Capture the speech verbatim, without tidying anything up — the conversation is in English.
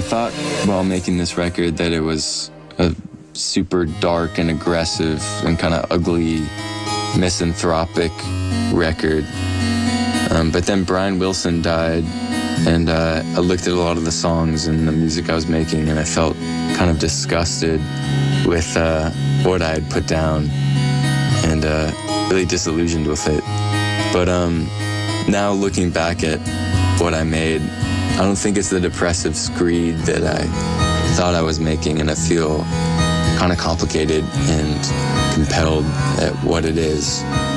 thought while making this record that it was a super dark and aggressive and kind of ugly, misanthropic record. Um, but then Brian Wilson died, and uh, I looked at a lot of the songs and the music I was making, and I felt kind of disgusted with uh, what I had put down, and uh, really disillusioned with it. But um, now looking back at what I made, I don't think it's the depressive screed that I thought I was making, and I feel kind of complicated and compelled at what it is.